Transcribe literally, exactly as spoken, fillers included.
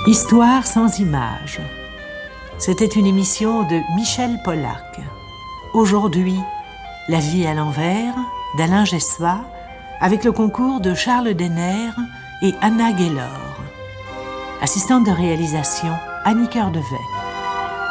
Histoire sans images. C'était une émission de Michel Pollack. Aujourd'hui, La vie à l'envers d'Alain Jessois, avec le concours de Charles Denner et Anna Gaylor. Assistante de réalisation, Annie Cœur-Devey.